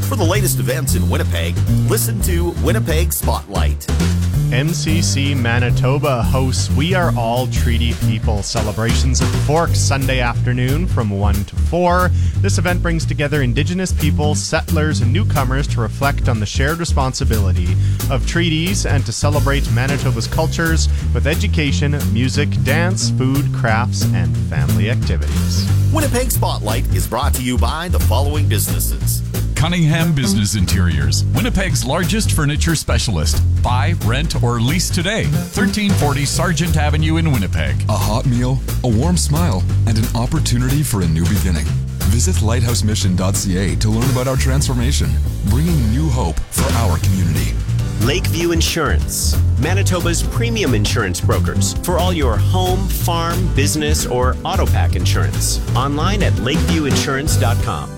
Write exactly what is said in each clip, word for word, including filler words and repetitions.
For the latest events in Winnipeg, listen to Winnipeg Spotlight. M C C Manitoba hosts We Are All Treaty People celebrations at the Forks Sunday afternoon from one to four. This event brings together Indigenous people, settlers, and newcomers to reflect on the shared responsibility of treaties and to celebrate Manitoba's cultures with education, music, dance, food, crafts, and family activities. Winnipeg Spotlight is brought to you by the following businesses. Cunningham Business Interiors, Winnipeg's largest furniture specialist. Buy, rent, or lease today. thirteen forty Sargent Avenue in Winnipeg. A hot meal, a warm smile, and an opportunity for a new beginning. Visit lighthouse mission dot c a to learn about our transformation, bringing new hope for our community. Lakeview Insurance, Manitoba's premium insurance brokers for all your home, farm, business, or auto pack insurance. Online at lakeview insurance dot com.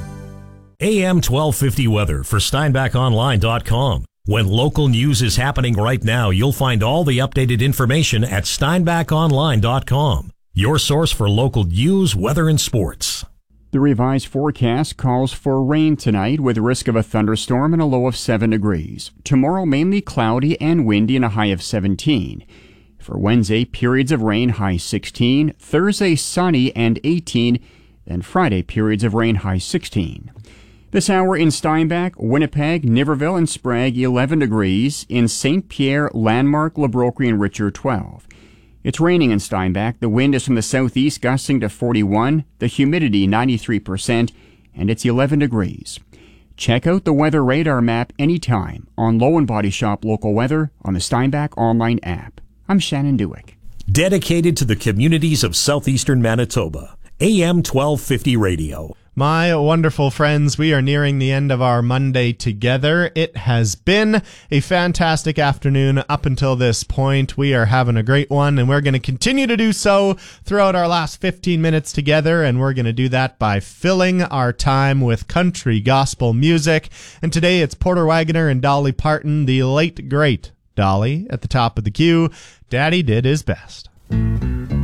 A M twelve fifty weather for steinbach online dot com. When local news is happening right now, you'll find all the updated information at steinbach online dot com. Your source for local news, weather, and sports. The revised forecast calls for rain tonight with risk of a thunderstorm and a low of seven degrees. Tomorrow, mainly cloudy and windy and a high of seventeen. For Wednesday, periods of rain, high sixteen. Thursday, sunny and eighteen. Then Friday, periods of rain, high sixteen. This hour in Steinbach, Winnipeg, Niverville, and Sprague, eleven degrees. In Saint Pierre, Landmark, Le Brocquerie, and Richer, twelve. It's raining in Steinbach. The wind is from the southeast, gusting to forty-one. The humidity, ninety-three percent, and it's eleven degrees. Check out the weather radar map anytime on Low and Body Shop Local Weather on the Steinbach online app. I'm Shannon Dewick. Dedicated to the communities of southeastern Manitoba. A M twelve fifty Radio. My wonderful friends, we are nearing the end of our Monday together. It has been a fantastic afternoon up until this point. We are having a great one, and we're going to continue to do so throughout our last fifteen minutes together, and we're going to do that by filling our time with country gospel music. And today it's Porter Wagoner and Dolly Parton, the late, great Dolly, at the top of the queue. Daddy did his best.